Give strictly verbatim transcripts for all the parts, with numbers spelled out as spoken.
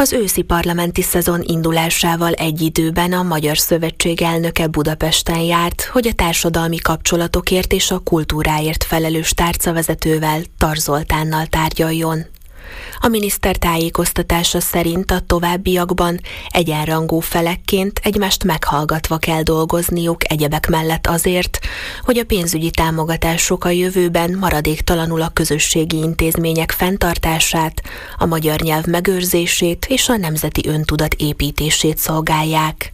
Az őszi parlamenti szezon indulásával egy időben a Magyar Szövetség elnöke Budapesten járt, hogy a társadalmi kapcsolatokért és a kultúráért felelős tárcavezetővel, Tar Zoltánnal tárgyaljon. A miniszter tájékoztatása szerint a továbbiakban egyenrangú felekként egymást meghallgatva kell dolgozniuk egyebek mellett azért, hogy a pénzügyi támogatások a jövőben maradéktalanul a közösségi intézmények fenntartását, a magyar nyelv megőrzését és a nemzeti öntudat építését szolgálják.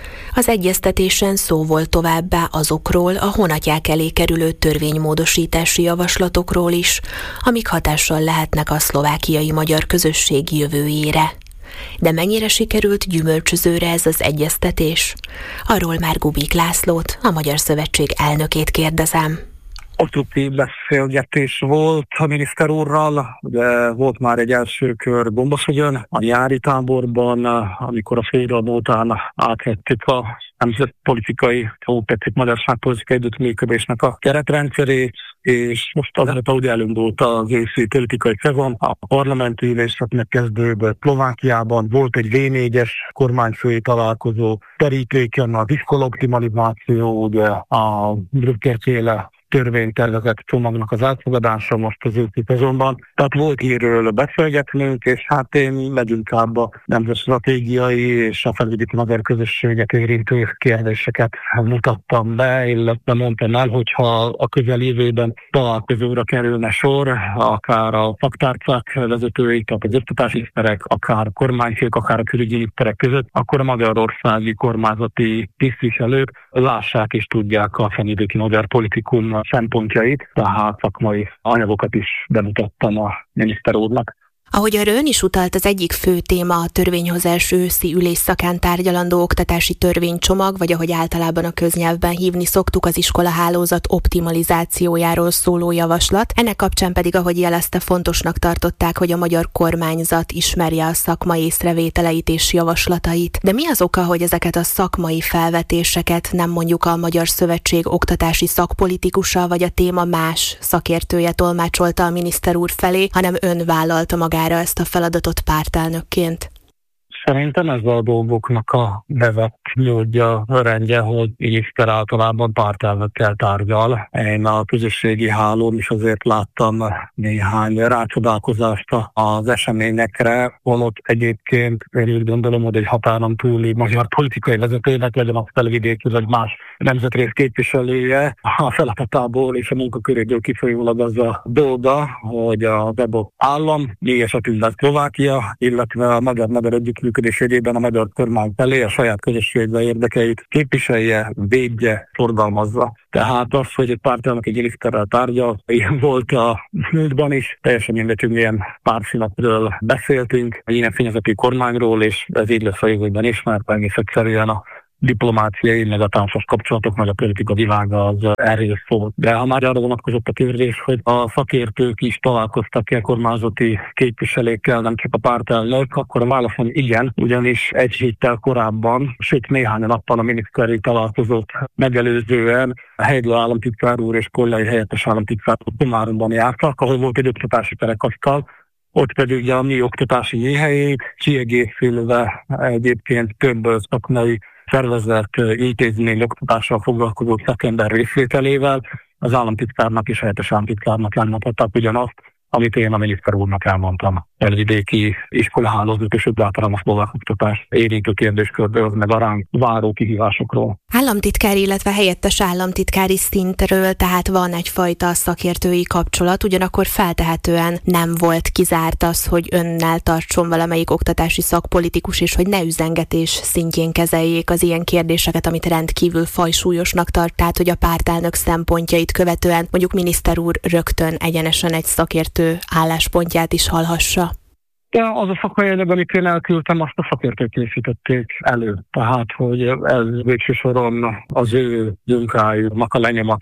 Az egyeztetésen szó volt továbbá azokról a honatják elé kerülő törvénymódosítási javaslatokról is, amik hatással lehetnek a szlovákiai magyar közösség jövőjére. De mennyire sikerült gyümölcsözőre ez az egyeztetés? Arról már Gubik Lászlót, a Magyar Szövetség elnökét kérdezem. Konstruktív beszélgetés volt a miniszter úrral, de volt már egy első kör Gombaszögyön, a nyári táborban, amikor a félidő után átvettük a nemzetpolitikai, úgy tetszik, magyarságpolitikai együttműködésnek a keretrendszerét, és most azáltal ugye elindult az őszi politikai szezon, a parlamenti üléseknek kezdődött Szlovákiában, volt egy vé négyes kormányfői találkozó, terítéken az iskola optimalizáció, ugye a Brügger-féle törvénytervezet csomagnak az elfogadása most az őszi szezonban. Tehát volt hírről beszélgetnünk, és hát én leginkább a nemzetstratégiai és a felvidéki magyar közösséget érintő kérdéseket mutattam be, illetve mondtam el, hogyha a közeljövőben találkozóra kerülne sor, akár a szaktárcák vezetői, tehát az oktatási miniszterek, akár a kormányfők, akár a külügyi miniszterek között, akkor a magyarországi kormányzati tisztviselők lássák és tudják a felvidéki magyar politikum szempontjait, tehát szakmai anyagokat is bemutattam a miniszter úrnak. Ahogy arra ön is utalt, az egyik fő téma a törvényhozás őszi ülésszakán tárgyalandó oktatási törvénycsomag, vagy ahogy általában a köznyelvben hívni szoktuk, az iskolahálózat optimalizációjáról szóló javaslat. Ennek kapcsán pedig, ahogy jelezte, fontosnak tartották, hogy a magyar kormányzat ismerje a szakmai észrevételeit és javaslatait. De mi az oka, hogy ezeket a szakmai felvetéseket nem mondjuk a Magyar Szövetség oktatási szakpolitikusa, vagy a téma más szakértője tolmácsolta a miniszter úr felé, hanem ön vállalta magára ezt a feladatot pártelnökként? Szerintem ez a dolgoknak a neve nyújtja rendje, hogy miniszter általában pártelnökkel tárgyal. Én a közösségi hálón is azért láttam néhány rácsodálkozást az eseményekre. Holott egyébként én úgy gondolom, hogy egy határon túli magyar politikai vezetőnek legyen a felvidéki vagy más nemzetrész képviselője. A feladatából és a munkaköréből kifolyólag az a dolga, hogy a webok állam, mi esetünkben Szlovákia, illetve a magyar-magyar együttműködés egyében a magyar kormány felé a saját közösségbe érdekeit képviselje, védje, szorgalmazza. Tehát az, hogy egy pártelnök egy miniszterrel tárgyal, ilyen volt a múltban is, teljesen mindegy, hogy milyen pártszínekről beszéltünk, ilyen fényezeti kormányról, és ez így lesz a jövőben is, mert egész egyszerűen a diplomáciai, meg a társas kapcsolatok, meg a politika világa az erről szól. De ha már arra vonatkozott a kérdés, hogy a szakértők is találkoztak a kormányzati képviselőkkel, nem csak a pártelnök, akkor a válaszom igen, ugyanis egy héttel korábban, sőt néhány nappal a miniszteri találkozót megelőzően a Heydl államtitkár úr és Kollai helyettes államtitkár úr Komáromban jártak, ahol volt egy oktatási kerekasztal, ott pedig ugye a mi oktatási nyílhelyét kiegészülve egyébként több szakmai szervezett intézmény oktatással foglalkozó szakember részvételével az államtitkárnak és helyettes államtitkárnak elmondhatták ugyanazt, amit én a miniszter úrnak elmondtam. Felvidéki iskolahálózat és általános szlovák oktatás érintő kérdéskörből, meg a ránk váró kihívásokról. Államtitkári, illetve helyettes államtitkári szintről tehát van egyfajta szakértői kapcsolat, ugyanakkor feltehetően nem volt kizárt az, hogy önnel tartson valamelyik oktatási szakpolitikus, és hogy ne üzengetés szintjén kezeljék az ilyen kérdéseket, amit rendkívül fajsúlyosnak tart, tehát hogy a pártelnök szempontjait követően mondjuk miniszter úr rögtön egyenesen egy szakértő álláspontját is hallhassa. De az a szakmai anyag, amit én elküldtem, azt a szakértők készítették elő. Tehát, hogy ez végső soron az ő munkájuknak a lenyomata,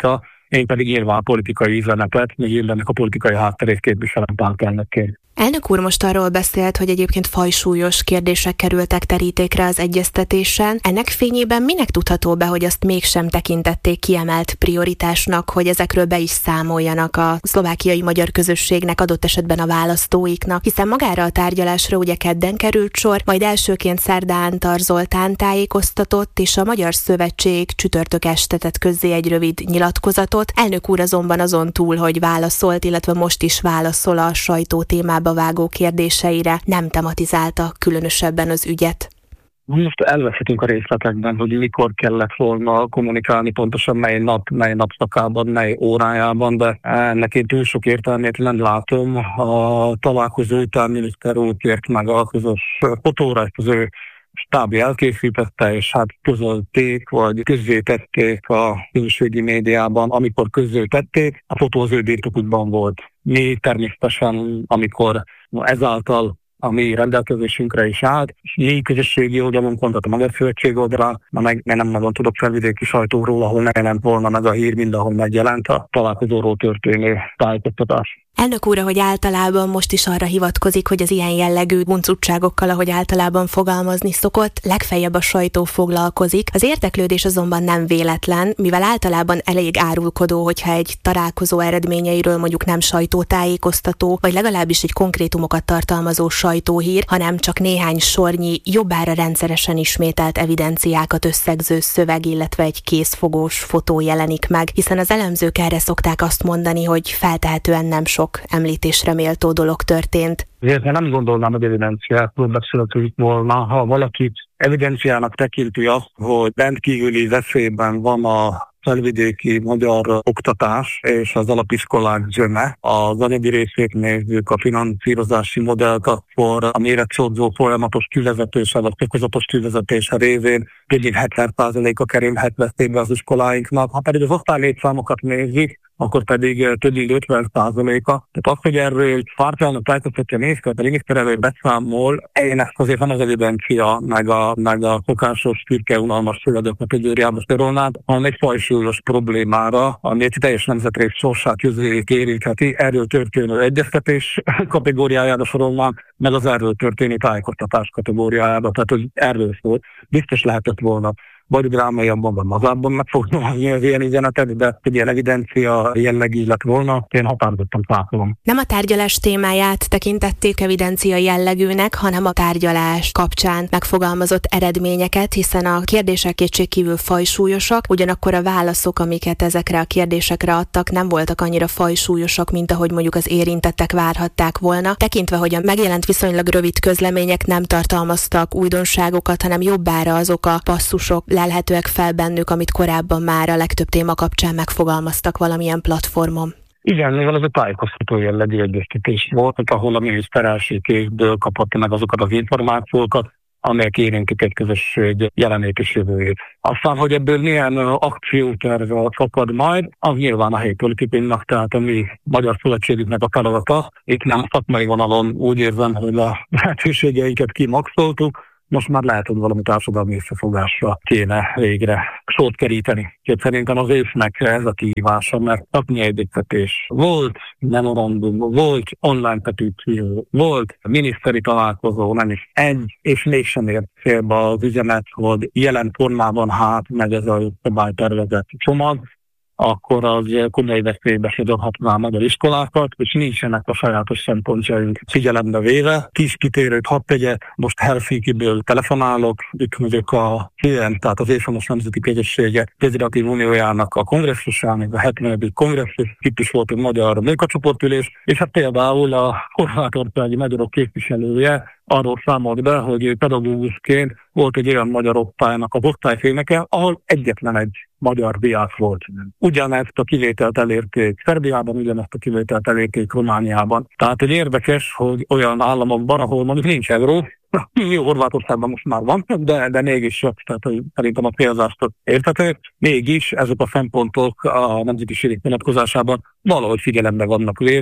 én pedig nyilván a politikai üzenetet, még ilyenek a politikai hátterét képviselem pártelnökként. Elnök úr most arról beszélt, hogy egyébként fajsúlyos kérdések kerültek terítékre az egyeztetésen. Ennek fényében minek tudható be, hogy azt mégsem tekintették kiemelt prioritásnak, hogy ezekről be is számoljanak a szlovákiai magyar közösségnek, adott esetben a választóiknak, hiszen magára a tárgyalásra ugye kedden került sor, majd elsőként szerdán Tar Zoltán tájékoztatott, és a Magyar Szövetség csütörtök este tett közzé egy rövid nyilatkozatot. Elnök úr azonban azon túl, hogy válaszolt, illetve most is válaszol a sajtó témában vágó kérdéseire, nem tematizálta különösebben az ügyet. Most elveszhetünk a részletekben, hogy mikor kellett volna kommunikálni, pontosan mely nap, mely napszakában, mely órájában, de ennek én túl sok értelmét nem látom. A találkozó után miniszter úr kért meg a közös fotóra, ezt az ő stábja elkészítette, és hát közölték, vagy közzétették a közösségi médiában, amikor közzétették, a fotó az ő birtokukban volt. Mi természetesen, amikor ezáltal a mi rendelkezésünkre is állt, és mi közösségi oldalon, tehát a Magyar Szövetség oldalra, meg nem nagyon tudok felvidéki sajtóról, ahol ne jelent volna meg a hír, mindahol megjelent a találkozóról történő tájékoztatás. Elnök úr, hogy általában most is arra hivatkozik, hogy az ilyen jellegű buncutságokkal, ahogy általában fogalmazni szokott, legfeljebb a sajtó foglalkozik. Az érdeklődés azonban nem véletlen, mivel általában elég árulkodó, hogyha egy találkozó eredményeiről mondjuk nem sajtótájékoztató, vagy legalábbis egy konkrétumokat tartalmazó sajtóhír, hanem csak néhány sornyi, jobbára rendszeresen ismételt evidenciákat összegző szöveg, illetve egy kézfogós fotó jelenik meg, hiszen az elemzők erre szokták azt mondani, hogy feltehetően nem sok említésre méltó dolog történt. Ezért nem gondolnám, hogy evidenciákról beszéltünk volna. Ha valaki evidenciának tekinti azt, hogy rendkívüli veszélyben van a felvidéki magyar oktatás és az alapiskolák zöme, az anyagi részét nézzük, a finanszírozási modellt, akkor a méretszorzó folyamatos kivezetése, vagy fokozatos kivezetése révén több hetven százaléka kerülhet veszélybe az iskoláinknak. Ha pedig az osztálylétszámokat nézzük, akkor pedig több mint ötven százaléka. Tehát az, hogy erről pártelnök tájékoztatja nézke, a miniszterelő beszámol, én ezt azért nem az evidencia, meg a, meg a szokásos, szürke, unalmas szövedő kategóriába sorolnám, hanem egy fajsúlyos problémára, ami egy teljes nemzetrész sorsát jövőjét érintheti. Erről történő egyeztetés kategóriájába sorolnám, meg az erről történő tájékoztatás kategóriájába. Tehát, hogy erről szól. Biztos lehetett volna vagy drámaiabban, vagy mazában megfogalmazni az ilyen üzenetet, de egy ilyen evidencia jellegű lett volna, én határozottan táfolom. Nem a tárgyalás témáját tekintették evidencia jellegűnek, hanem a tárgyalás kapcsán megfogalmazott eredményeket, hiszen a kérdések kétségkívül fajsúlyosak, ugyanakkor a válaszok, amiket ezekre a kérdésekre adtak, nem voltak annyira fajsúlyosak, mint ahogy mondjuk az érintettek várhatták volna, tekintve, hogy a megjelent viszonylag rövid közlemények nem tartalmaztak újdonságokat, hanem jobbára azok a passzusok lelhetőek fel bennük, amit korábban már a legtöbb téma kapcsán megfogalmaztak valamilyen platformon. Igen, mivel ez a tájékoztató jellegű egyeztetés volt, ahol a miniszter első kézből kapott meg azokat az információkat, amelyek érintik egy közösség jelenét és jövőjét. Aztán, hogy ebből milyen akcióterv fakad majd, az nyilván a helyi politikának, tehát a mi Magyar Szövetségünknek a feladata. Itt nem szakmai vonalon úgy érzem, hogy a lehetőségeiket kimaxoltuk, most már lehet, hogy valami társadalmi összefogásra kéne végre sort keríteni. Úgyhogy szerintem az évnek ez a kihívása, mert szakmai egyeztetés volt, memorandum volt, online petíció volt, miniszteri találkozó, nem is egy, és mégsem ért félbe az üzenet, hogy jelen formában hát meg ez a szabálytervezett csomag, akkor az komoly veszélybe sodorhatná a magyar iskolákat, és nincsenek a sajátos szempontjaink figyelembe véve. Kis kitérőt hadd tegyek, most Helsinkiből telefonálok, itt vagyok a hé en, tehát az Észak Nemzeti Közössége Federatív Uniójának a kongresszusán, a hetvenedik kongresszus, itt is volt egy magyar munkacsoportülés, és hát például a horvátországi magyarok képviselője arról számolt be, hogy pedagógusként volt egy olyan magyar osztálynak az osztályfőnöke, ahol egyetlen egy magyar diák volt. Ugyanezt a kivételt elérték Szerbiában, ugyanezt a kivételt elérték Romániában. Tehát egy érdekes, hogy olyan államokban, ahol mondjuk nincs euró, jó, Horvátországban most már van, de, de mégis, tehát hogy szerintem a példást értető, mégis ezek a szempontok a nemzetiség vonatkozásában valahogy figyelembe vannak véve,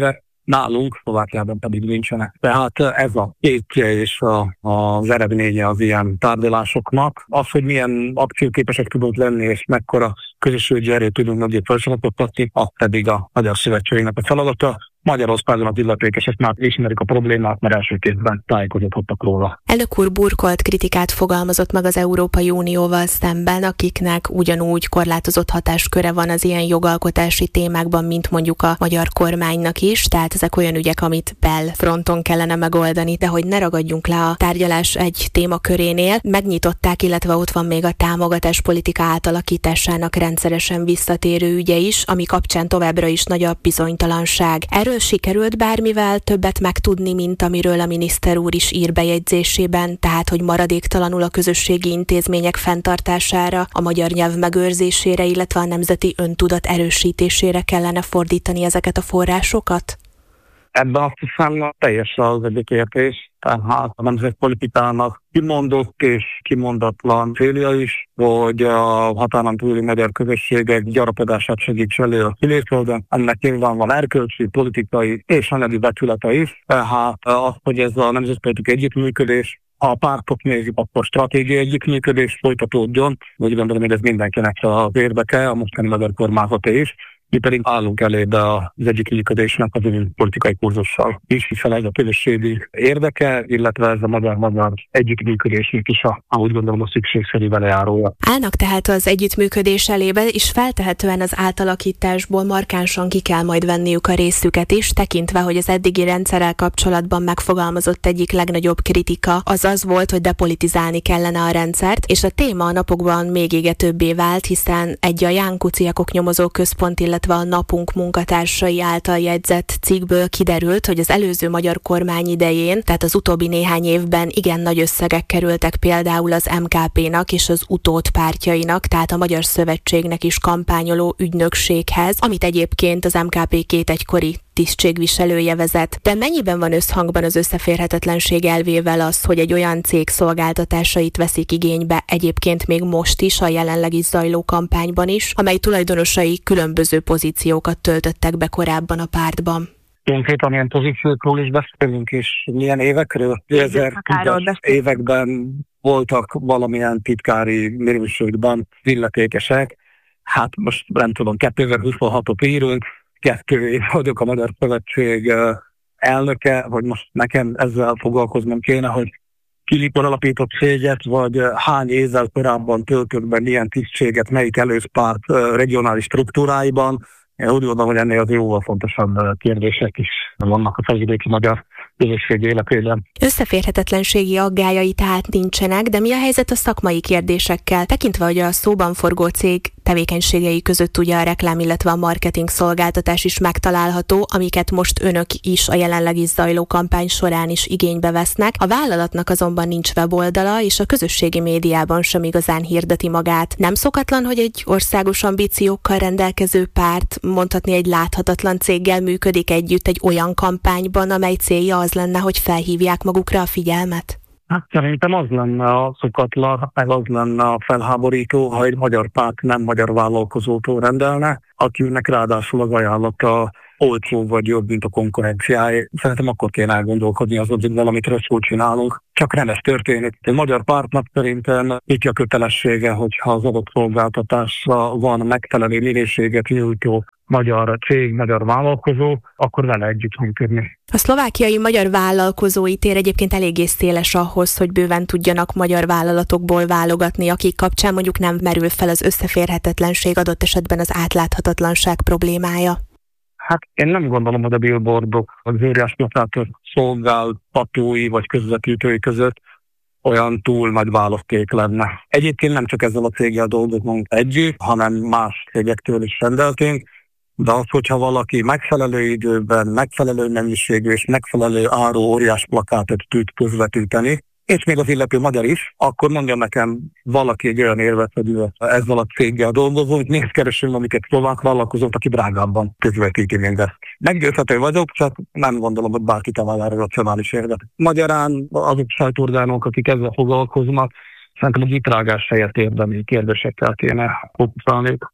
nálunk, Szlovákiában pedig nincsenek. Tehát ez a tétje és a, az eredménye az ilyen tárgyalásoknak. Az, hogy milyen akcióképesek tudunk lenni, és mekkora közösségi erőt tudunk nagyobb felsoroltatni, az pedig a Magyar Szövetségnek a feladata. Magyarországon az illetékesek már ismerik a problémát, mert első kézben tájékozódhattak róla. Elnök úr burkolt kritikát fogalmazott meg az Európai Unióval szemben, akiknek ugyanúgy korlátozott hatásköre van az ilyen jogalkotási témákban, mint mondjuk a magyar kormánynak is, tehát ezek olyan ügyek, amit belfronton kellene megoldani, de hogy ne ragadjunk le a tárgyalás egy témakörénél. Megnyitották, illetve ott van még a támogatáspolitika átalakításának rendszeresen visszatérő ügye is, ami kapcsán továbbra is nagy a bizonytalanság. Erről sikerült bármivel többet megtudni, mint amiről a miniszter úr is ír bejegyzésében, tehát hogy maradéktalanul a közösségi intézmények fenntartására, a magyar nyelv megőrzésére, illetve a nemzeti öntudat erősítésére kellene fordítani ezeket a forrásokat? Ebben azt hiszem teljes az egyetértés. Tehát a nemzetpolitikának kimondott és kimondatlan célja is, hogy a határon túli magyar közösségek gyarapodását segíts elő a külföldön. Ennek nyilván van erkölcsi, politikai és anyagi vetülete is. Tehát az, hogy ez a nemzetpolitikai együttműködés, ha a pártok nézik, akkor stratégiai együttműködés folytatódjon. Úgy gondolom, hogy ez mindenkinek az érdeke, a mostani magyar kormányzata is. Mi pedig állunk elébe az együttműködésnek az új politikai kurzussal is, hiszen ez a közösségi érdeke, illetve ez a magyar-magyar együttműködésünk is, a, ahogy gondolom, a szükségszerű velejárója. Állnak tehát az együttműködés elébe, és feltehetően az átalakításból markánsan ki kell majd venniük a részüket is, tekintve, hogy az eddigi rendszerrel kapcsolatban megfogalmazott egyik legnagyobb kritika az az volt, hogy depolitizálni kellene a rendszert, és a téma a napokban még égetőbbé vált, hiszen egy a Jánkuci oknyomozó központ, illetve a Napunk munkatársai által jegyzett cikkből kiderült, hogy az előző magyar kormány idején, tehát az utóbbi néhány évben igen nagy összegek kerültek például az em ká pénak és az utód pártjainak, tehát a Magyar Szövetségnek is kampányoló ügynökséghez, amit egyébként az em ká pé két egykori tisztségviselője vezet. De mennyiben van összhangban az összeférhetetlenség elvével az, hogy egy olyan cég szolgáltatásait veszik igénybe egyébként még most is, a jelenleg is zajló kampányban is, amely tulajdonosai különböző pozíciókat töltöttek be korábban a pártban? Konkrétan ilyen pozíciókról is beszélünk, és milyen évekről? ezertízes években voltak valamilyen titkári minőségben illetékesek. Hát most nem tudom, kétezer-huszonhatot írunk, kettő év vagyok a Magyar Szövetség elnöke, hogy most nekem ezzel foglalkoznom kéne, hogy ki mikor alapított céget, vagy hány évvel korábban töltött be milyen tisztséget, melyik előzpárt regionális struktúráiban. Én úgy gondolom, hogy ennél az jóval fontosabb kérdések is vannak a felvidéki magyar közösség életében. Összeférhetetlenségi aggályai tehát nincsenek, de mi a helyzet a szakmai kérdésekkel? Tekintve, hogy a szóban forgó cég tevékenységei között ugye a reklám, illetve a marketing szolgáltatás is megtalálható, amiket most önök is a jelenleg is zajló kampány során is igénybe vesznek. A vállalatnak azonban nincs weboldala, és a közösségi médiában sem igazán hirdeti magát. Nem szokatlan, hogy egy országos ambíciókkal rendelkező párt, mondhatni egy láthatatlan céggel működik együtt egy olyan kampányban, amely célja az lenne, hogy felhívják magukra a figyelmet? Hát szerintem az lenne a szokatlan, meg az lenne a felháborító, ha egy magyar párt nem magyar vállalkozótól rendelne, akinek ráadásul az ajánlata olcsó vagy jobb, mint a konkurenciája. Szerintem akkor kéne elgondolkodni azon, hogy valamit rosszul csinálunk. Csak nem ez történik. Egy magyar pártnak szerintem itt a kötelessége, hogyha az adott szolgáltatásra van megfelelő minőséget nyújtó magyar cég, magyar vállalkozó, akkor vele együtt működni. A szlovákiai magyar vállalkozói tér egyébként eléggé széles ahhoz, hogy bőven tudjanak magyar vállalatokból válogatni, akik kapcsán mondjuk nem merül fel az összeférhetetlenség, adott esetben az átláthatatlanság problémája. Hát én nem gondolom, hogy a billboardok, az óriás plakát szolgáltatói vagy közvetítői között olyan túl nagy választék lenne. Egyébként nem csak ezzel a céggel dolgozunk együtt, hanem más cégektől is rendeltünk, de az, hogyha valaki megfelelő időben, megfelelő mennyiségű és megfelelő áru óriás plakátot tud közvetíteni, és még az illető magyar is, akkor mondja nekem valaki egy olyan érvet, hogy ezzel a céggel dolgozunk, nézd keresünk, amiket szlovák vállalkozót, aki drágábban közvetíti mindezt. Meggyőzhető vagyok, csak nem gondolom, hogy bárki talál erre racionális érvet. Magyarán azok sajtóorgánok, akik ezzel foglalkoznak, szerintem az itt rágás helyett érdemi kérdésekkel kéne fókuszálni.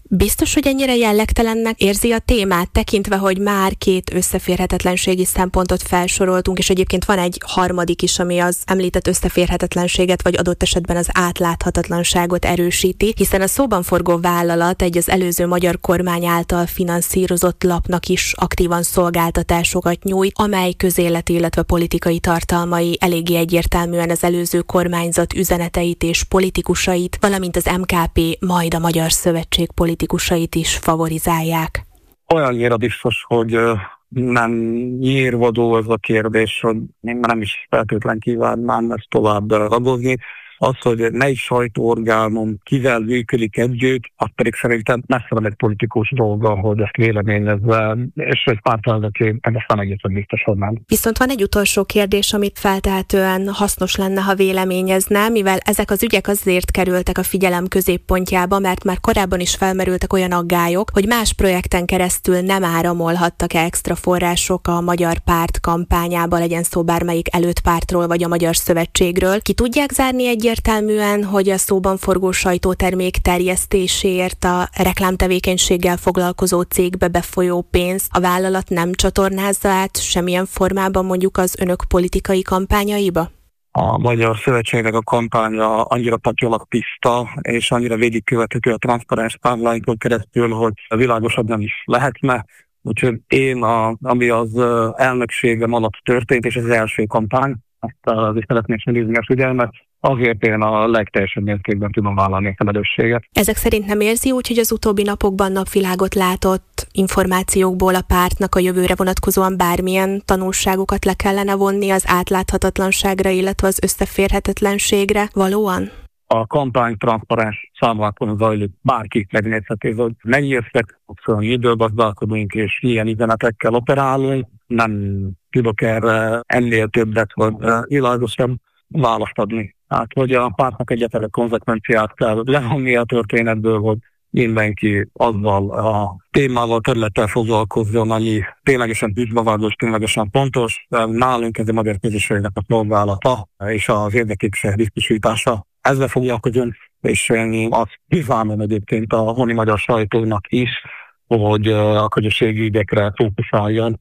Biztos, hogy ennyire jellegtelennek érzi a témát, tekintve, hogy már két összeférhetetlenségi szempontot felsoroltunk, és egyébként van egy harmadik is, ami az említett összeférhetetlenséget, vagy adott esetben az átláthatatlanságot erősíti, hiszen a szóban forgó vállalat egy az előző magyar kormány által finanszírozott lapnak is aktívan szolgáltatásokat nyújt, amely közéleti, illetve politikai tartalmai eléggé egyértelműen az előző kormányzat üzeneteit és politikusait, valamint az em ká pé, majd a Magyar Szövetség politikusait politikusait is favorizálják. Olyannyira biztos, hogy nem nyírvadó ez a kérdés, hogy én nem is feltétlen kívánnám ezt tovább ragozni. Az, hogy mely sajtóorgánum kivel működik együtt, az pedig szerintem messze van egy politikus dolga, hogy ezt véleményezve, és egy pártelnöké, ezt nem egészen biztos, hogy nem. Viszont van egy utolsó kérdés, amit feltehetően hasznos lenne, ha véleményezne, mivel ezek az ügyek azért kerültek a figyelem középpontjába, mert már korábban is felmerültek olyan aggályok, hogy más projekten keresztül nem áramolhattak extra források a magyar párt kampányába, legyen szó bármelyik előttpártról vagy a Magyar Szövetségről. Ki tudják zárni egy egyértelműen, hogy a szóban forgó sajtótermék terjesztéséért a reklámtevékenységgel foglalkozó cégbe befolyó pénz a vállalat nem csatornázza át semmilyen formában mondjuk az önök politikai kampányaiba? A Magyar Szövetségnek a kampánya annyira patyolag tiszta, és annyira végigkövethető a transzparens tábláinkon keresztül, hogy világosabb nem is lehetne. Úgyhogy én, a, ami az elnökségem alatt történt, és ez az első kampány, ezt azért szeretnék nézni a figyelmet, azért én a legteljesebb mértékben tudom vállalni a felelősséget. Ezek szerint nem érzi úgy, hogy az utóbbi napokban napvilágot látott információkból a pártnak a jövőre vonatkozóan bármilyen tanulságokat le kellene vonni az átláthatatlanságra, illetve az összeférhetetlenségre valóan? A kampány transzparens számlákon zajlik, bárki megnézheti, hogy mennyi összeg, hogy időgazdálkodunk és ilyen üzenetekkel operálunk. Nem tudok erre ennél többet, hogy világosabb választ adni. Hát, hogy a pártnak egyetlen konzekvenciát kell levonni a történetből, hogy mindenki azzal a témával, területtel foglalkozzon, ami ténylegesen ügybevágós, ténylegesen pontos. Nálunk ez a magyar közösségnek a szolgálata és az érdeképség biztosítása. Ezzel foglalkozunk, és én azt kívánom egyébként a honi magyar sajtónak is, hogy a közösségi ügyekre fókuszáljon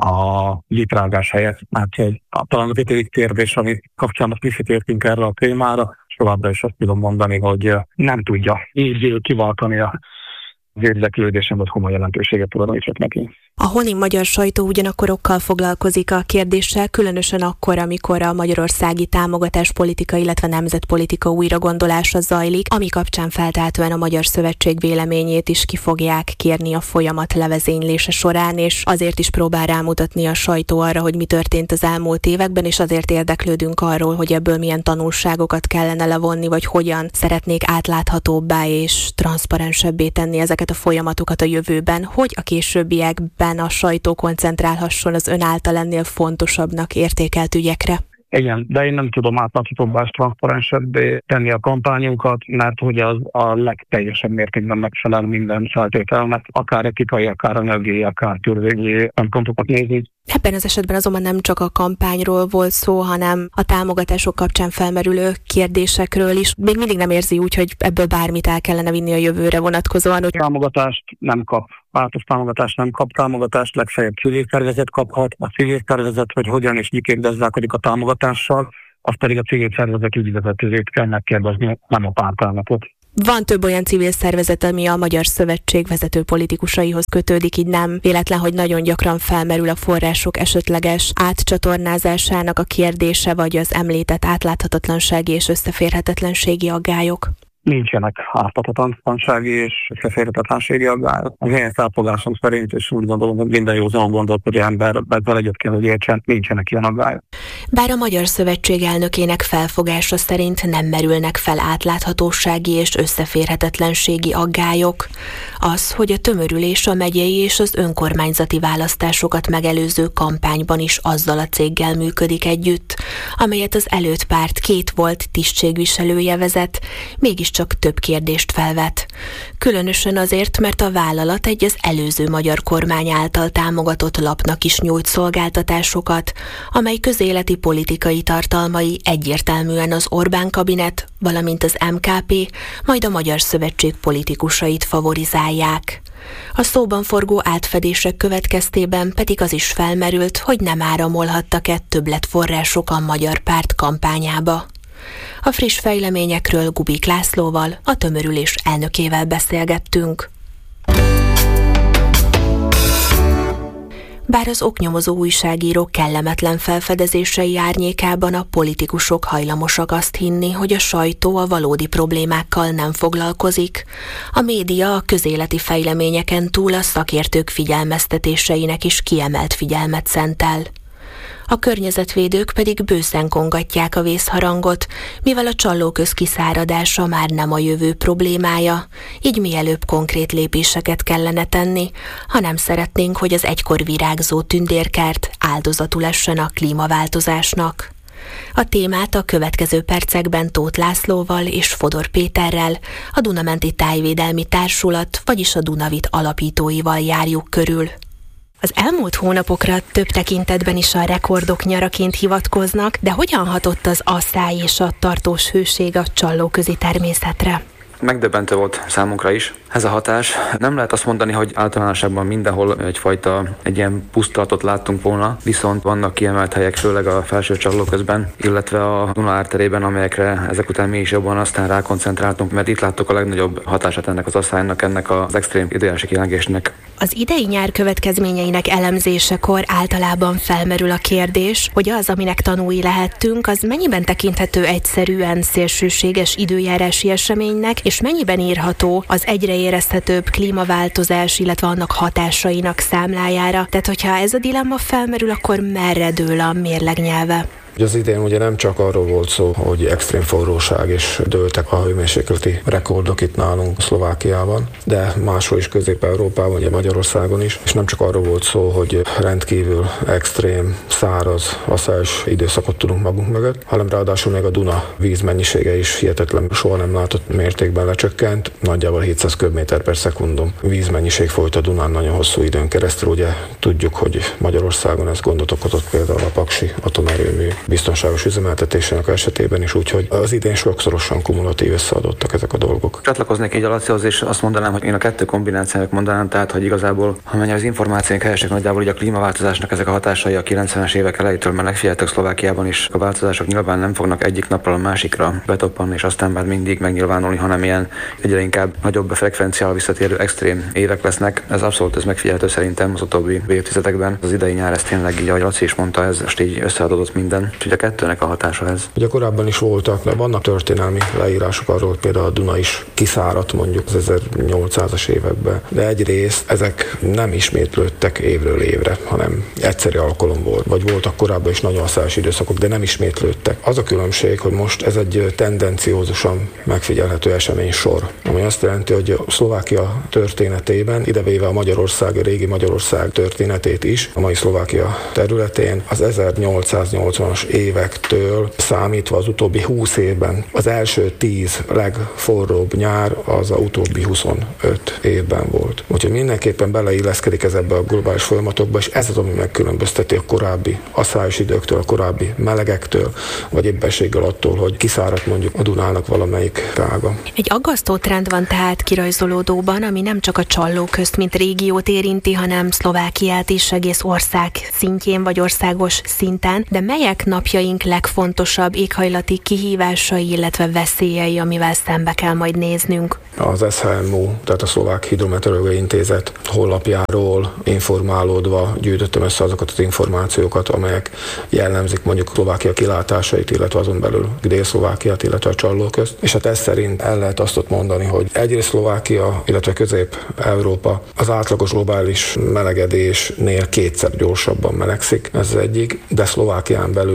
a litrágás helyett, mert egy talán a vitélik kérdés, ami kapcsán most visszatértünk erre a témára, és továbbra is azt tudom mondani, hogy nem tudja így kiváltani a az érdeklődésem, vagy komoly jelentőséget tulajdonítsák neki. A honi magyar sajtó ugyanakkor okkal foglalkozik a kérdéssel, különösen akkor, amikor a magyarországi támogatáspolitika, illetve nemzetpolitika újragondolása zajlik, ami kapcsán feltehetően a Magyar Szövetség véleményét is ki fogják kérni a folyamat levezénylése során, és azért is próbál rámutatni a sajtó arra, hogy mi történt az elmúlt években, és azért érdeklődünk arról, hogy ebből milyen tanulságokat kellene levonni, vagy hogyan szeretnék átláthatóbbá és transzparensebbé tenni ezeket a folyamatokat a jövőben, hogy a későbbiekben a sajtó koncentrálhasson az ön által ennél fontosabbnak értékelt ügyekre. Igen, de én nem tudom átláthatóbbá és transzparensebbé tenni a kampányunkat, mert hogy az a legteljesebb mértékben megfelel minden feltételnek, akár etikai, akár anyagi, akár törvényi szempontokat nézni. Ebben az esetben azonban nem csak a kampányról volt szó, hanem a támogatások kapcsán felmerülő kérdésekről is. Még mindig nem érzi úgy, hogy ebből bármit el kellene vinni a jövőre vonatkozóan. Hogy... Támogatást nem kap. Pártos támogatást nem kap, támogatást legfeljebb civil szervezet kaphat. A civil szervezet, hogy hogyan és miként gazdálkodik a támogatással, azt pedig a civil szervezet ügyvezetőjét kell megkérdezni, nem a pártelnököt. Van több olyan civil szervezet, ami a Magyar Szövetség vezető politikusaihoz kötődik, így nem véletlen, hogy nagyon gyakran felmerül a források esetleges átcsatornázásának a kérdése, vagy az említett átláthatatlansági és összeférhetetlenségi aggályok. Nincsenek átláthatatlansági és összeférhetetlenségi aggályok. Az én felfogásom szerint, és úgy gondolom, hogy minden józan gondolkodó ember ezzel egyet kell, hogy értsen, nincsenek ilyen aggályok. Bár a Magyar Szövetség elnökének felfogása szerint nem merülnek fel átláthatósági és összeférhetetlenségi aggályok, az, hogy a tömörülés a megyei és az önkormányzati választásokat megelőző kampányban is azzal a céggel működik együtt, amelyet az előttpárt két volt tisztségviselője vezet, mégis mégiscsak több kérdést felvet. Különösen azért, mert a vállalat egy az előző magyar kormány által támogatott lapnak is nyújt szolgáltatásokat, amely közéleti politikai tartalmai egyértelműen az Orbán kabinet, valamint az em ká pé, majd a Magyar Szövetség politikusait favorizálják. A szóban forgó átfedések következtében pedig az is felmerült, hogy nem áramolhattak-e többletforrások a magyar párt kampányába. A friss fejleményekről Gubik Lászlóval, a tömörülés elnökével beszélgettünk. Bár az oknyomozó újságírók kellemetlen felfedezései árnyékában a politikusok hajlamosak azt hinni, hogy a sajtó a valódi problémákkal nem foglalkozik, a média a közéleti fejleményeken túl a szakértők figyelmeztetéseinek is kiemelt figyelmet szentel. A környezetvédők pedig bőszen kongatják a vészharangot, mivel a csallóköz kiszáradása már nem a jövő problémája, így mielőbb konkrét lépéseket kellene tenni, ha nem szeretnénk, hogy az egykor virágzó tündérkert áldozatul essen a klímaváltozásnak. A témát a következő percekben Tóth Lászlóval és Fodor Péterrel, a Duna-menti Tájvédelmi Társulat, vagyis a Dunavit alapítóival járjuk körül. Az elmúlt hónapokra több tekintetben is a rekordok nyaraként hivatkoznak, de hogyan hatott az asszály és a tartós hőség a csallóközi természetre? Megdöbbentő volt számunkra is ez a hatás. Nem lehet azt mondani, hogy általánosságban mindenhol egyfajta egy ilyen pusztulatot láttunk volna, viszont vannak kiemelt helyek, főleg a felső csallóközben, illetve a Duna árterében, amelyekre ezek után mi is jobban aztán rákoncentráltunk, mert itt láttuk a legnagyobb hatását ennek az asszálynak, ennek az extrém időjárási kilengésnek. Az idei nyár következményeinek elemzésekor általában felmerül a kérdés, hogy az, aminek tanúi lehettünk, az mennyiben tekinthető egyszerűen szélsőséges időjárási eseménynek, és mennyiben írható az egyre érezhetőbb klímaváltozás, illetve annak hatásainak számlájára. Tehát, hogyha ez a dilemma felmerül, akkor merre dől a mérleg nyelve? Az idén ugye nem csak arról volt szó, hogy extrém forróság és dőltek a hőmérsékleti rekordok itt nálunk Szlovákiában, de máshol is Közép-Európában, ugye Magyarországon is, és nem csak arról volt szó, hogy rendkívül extrém, száraz, asszályos időszakot tudunk magunk mögött, hanem ráadásul még a Duna vízmennyisége is hihetetlen, soha nem látott mértékben lecsökkent, nagyjából hétszáz köbméter per szekundum vízmennyiség folyt a Dunán nagyon hosszú időn keresztül. Ugye tudjuk, hogy Magyarországon ez gondot okozott például a Paksi atomerőmű biztonságos üzemeltetésének esetében is, úgyhogy az idén sokszorosan kumulatív összeadottak ezek a dolgok. Csatlakoznék így a Lacihoz, és azt mondanám, hogy én a kettő kombinációnak mondanám, tehát hogy igazából, ha mennyire az információink helyesek, nagyjából így a klímaváltozásnak ezek a hatásai a kilencvenes évek elejétől már megfigyeltek Szlovákiában is. A változások nyilván nem fognak egyik napról a másikra betoppanni, és aztán már mindig megnyilvánulni, hanem ilyen egyre inkább nagyobb frekvenciával visszatérő extrém évek lesznek. Ez abszolút ez megfigyelhető szerintem az utóbbi évtizedekben. Az idei nyár ez tényleg így, ahogy Laci is mondta, ez most így összeadódott minden. Úgyhogy a kettőnek a hatása ez. Ugye korábban is voltak, de vannak történelmi leírások arról, hogy például a Duna is kiszáradt mondjuk az ezernyolcszázas években, de egyrészt ezek nem ismétlődtek évről évre, hanem egyszeri alkalom volt, vagy voltak korábban is nagyon asszályos időszakok, de nem ismétlődtek. Az a különbség, hogy most ez egy tendenciózusan megfigyelhető esemény sor, ami azt jelenti, hogy a Szlovákia történetében, idevéve a Magyarország, a régi Magyarország történetét is, a mai Szlovákia területén az ezernyolcszáznyolcvanas évektől számítva az utóbbi húsz évben az első tíz legforróbb nyár az a utóbbi huszonöt évben volt. Úgyhogy mindenképpen beleilleszkedik ez ebbe a globális folyamatokba, és ez az, ami megkülönbözteti a korábbi asszályos időktől, a korábbi melegektől, vagy éppenséggel attól, hogy kiszáradt mondjuk a Dunának valamelyik ága. Egy aggasztó trend van tehát kirajzolódóban, ami nem csak a Csallóközt, mint régiót érinti, hanem Szlovákiát is egész ország szintjén vagy országos szinten, de melyek napjaink legfontosabb éghajlati kihívásai, illetve veszélyei, amivel szembe kell majd néznünk? Az es há em u, tehát a Szlovák Hidrometeorológiai Intézet honlapjáról informálódva gyűjtöttem össze azokat az információkat, amelyek jellemzik mondjuk Szlovákia kilátásait, illetve azon belül Dél-Szlovákiát, illetve a Csallóközt. És hát ez szerint el lehet azt ott mondani, hogy egyrészt Szlovákia, illetve Közép-Európa az átlagos globális melegedésnél kétszer gyorsabban melegszik, ez az egyik, de Szlovákián belül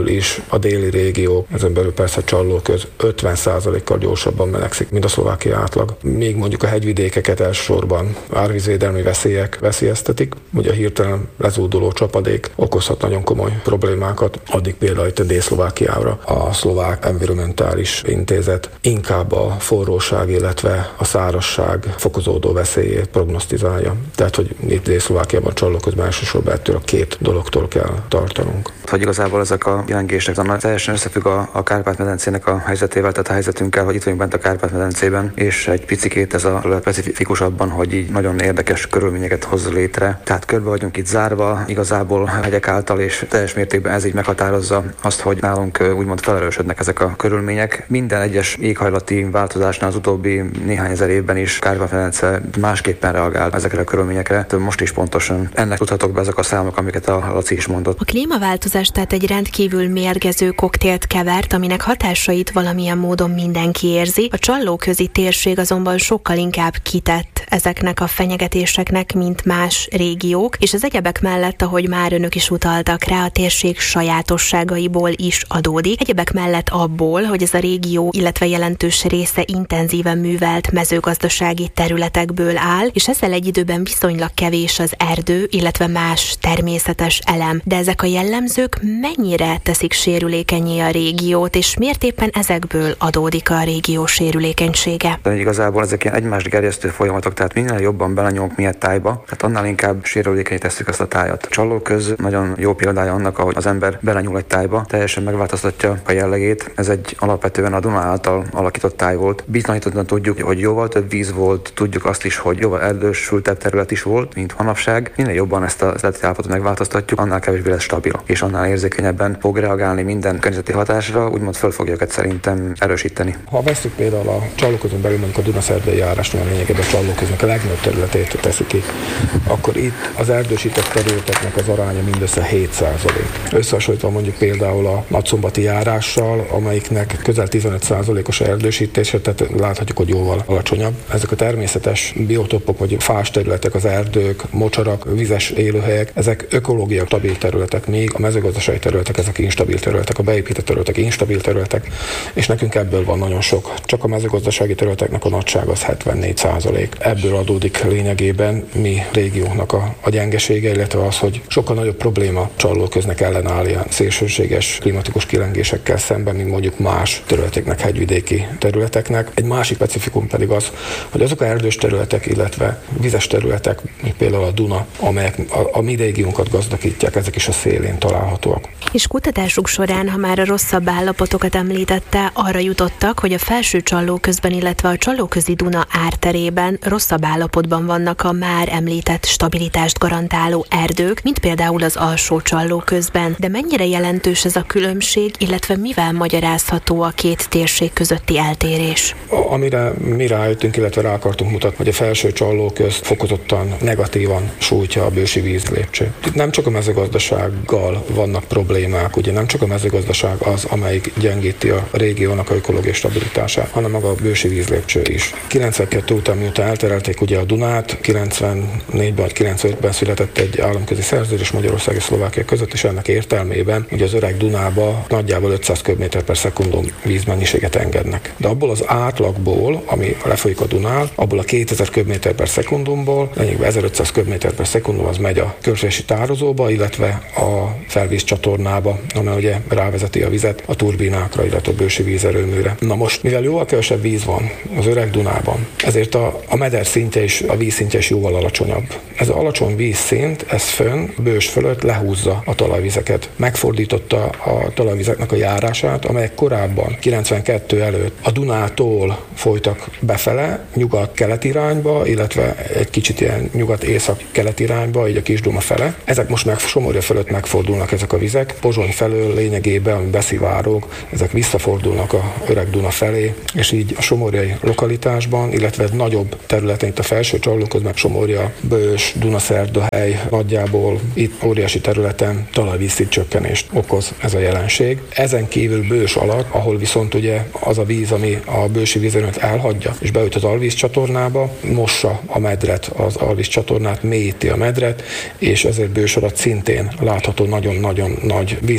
belül is a déli régió, ezen belül persze Csallóköz ötven százalékkal gyorsabban melegszik, mint a szlovákia átlag. Még mondjuk a hegyvidékeket elsősorban árvízvédelmi veszélyek veszélyeztetik, ugye a hirtelen lezúduló csapadék okozhat nagyon komoly problémákat, addig például itt a Dél-Szlovákiára a Szlovák Environmentális Intézet inkább a forróság, illetve a szárazság fokozódó veszélyét prognosztizálja. Tehát, hogy itt Dél-Szlovákiában Csallóközben elsősorban ettől a két dologtól kell tartanunk. Hogy igazából ezek a jelengések teljesen összefügg a, a Kárpát-medencének a helyzetével, tehát a helyzetünkkel, hogy itt vagyunk bent a Kárpát-medencében, és egy picikét ez a specifikusabban, hogy így nagyon érdekes körülményeket hoz létre. Tehát körbe vagyunk itt zárva, igazából hegyek által, és teljes mértékben ez így meghatározza azt, hogy nálunk úgymond felerősödnek ezek a körülmények. Minden egyes éghajlati változásnál az utóbbi néhány ezer évben is Kárpát-medence másképpen reagál ezekre a körülményekre. Most is pontosan ennek tudhatok be ezek a számok, amiket a Laci is mondott. A klímaváltozás tehát egy rendkívül mérgező koktélt kevert, aminek hatásait valamilyen módon mindenki érzi. A Csallóközi térség azonban sokkal inkább kitett ezeknek a fenyegetéseknek, mint más régiók, és az egyebek mellett, ahogy már önök is utaltak rá, a térség sajátosságaiból is adódik. Egyebek mellett abból, hogy ez a régió, illetve jelentős része intenzíven művelt mezőgazdasági területekből áll, és ezzel egy időben viszonylag kevés az erdő, illetve más természetes elem. De ezek a jellemzők mennyire teszik sérülékenyé a régiót, és miért éppen ezekből adódik a régió sérülékenysége? De igazából ezek ilyen egymást gerjesztő folyamatok, tehát minél jobban belenyomunk mi egy tájba, tehát annál inkább sérülékenyé tesszük ezt a tájat. A Csallóköz nagyon jó példája annak, ahogy az ember belenyúl egy tájba, teljesen megváltoztatja a jellegét. Ez egy alapvetően a Duna által alakított táj volt. Bizonyítottan tudjuk, hogy jóval több víz volt, tudjuk azt is, hogy jóval erdősültebb terület is volt, mint manapság. Minél jobban ezt az eredeti állapotot megváltoztatjuk, annál kevésbé lesz stabil, és annál érzékenyebben fog reagálni minden környezeti hatásra, úgymond föl fogja őket szerintem erősíteni. Ha veszük például a Csallóközön belül, mondjuk a Dunaszerdai járásnál lényegében a Csallóköznek a legnagyobb területét teszi ki, akkor itt az erdősített területeknek az aránya mindössze hét százalék. Összehasonlítva mondjuk például a Nagyszombati járással, amelyiknek közel tizenöt százalékos erdősítése, tehát láthatjuk, hogy jóval alacsonyabb. Ezek a természetes biotopok, vagy fás területek, az erdők, mocsarak, vizes élőhelyek, ezek ökológiai stabil területek, még a mezőgazdasági területek, ezek instabil területek, a beépített területek instabil területek, és nekünk ebből van nagyon sok. Csak a mezőgazdasági területeknek a nagysága az hetvennégy százalék. Ebből adódik lényegében mi régiónknak a, a gyengesége, illetve az, hogy sokkal nagyobb probléma Csallóköznek ellenáll ilyen szélsőséges klimatikus kilengésekkel szemben, mint mondjuk más területeknek, hegyvidéki területeknek. Egy másik specifikum pedig az, hogy azok a erdős területek, illetve vizes területek, mint például a Duna, amelyek a, a mi régiónkat gazdagítják, ezek is a szélén találhatóak. És kutatásuk során, ha már a rosszabb állapotokat említette, arra jutottak, hogy a felső Csallóközben, illetve a Csallóközi Duna árterében rosszabb állapotban vannak a már említett stabilitást garantáló erdők, mint például az alsó Csallóközben. De mennyire jelentős ez a különbség, illetve mivel magyarázható a két térség közötti eltérés? Amire mi rájöttünk, illetve rá akartunk mutatni, hogy a felső Csallóköz fokozottan negatívan sújtja a bősi vízlépcső. Itt nem csak a mezőgazdasággal vannak problémák, ugye nem csak a mezőgazdaság az, amelyik gyengíti a régiónak a ökológiai stabilitását, hanem maga a bősi vízlépcső is. kilencvenkettő után, miután elterelték ugye a Dunát, kilencvennégyben vagy kilencvenötben született egy államközi szerződés Magyarország és Szlovákia között, és ennek értelmében ugye az öreg Dunába nagyjából ötszáz köbméter per szekundum vízmennyiséget engednek. De abból az átlagból, ami lefolyik a Dunán, abból a kétezer köbméter per szekundumból, lényegben ezerötszáz köbméter per szekundum az megy a körtési tározóba, illetve a felvízcsatornába, amely ugye rávezeti a vizet a turbinákra, illetve a bősi vízerőműre. Na most, mivel jóval kevesebb víz van az öreg Dunában, ezért a, a meder szintje is, a vízszintje is jóval alacsonyabb. Ez az alacsony vízszint, ez fönn, bős fölött lehúzza a talajvizeket. Megfordította a talajvizeknek a járását, amelyek korábban, kilencvenkettő előtt a Dunától folytak befele, nyugat-kelet irányba, illetve egy kicsit ilyen nyugat-észak-kelet irányba, így a Kis-Duna fele. Ezek most meg Somorja fölött megfordulnak ezek a vizek. Pozsony felől lényegében, ami beszivárog, ezek visszafordulnak a öreg Duna felé, és így a somorjai lokalitásban, illetve nagyobb területen, itt a felső Csallóköz, meg Somorja, Bős, Dunaszerdahely, nagyjából itt óriási területen talajvízszint csökkenést okoz ez a jelenség. Ezen kívül Bős alatt, ahol viszont ugye az a víz, ami a bősi vízerőt elhagyja, és beüt az alvízcsatornába, mossa a medret, az alvízcsatornát, mélyíti a medret, és ezért Bős alatt szintén látható nagyon-nagyon nagy vízszint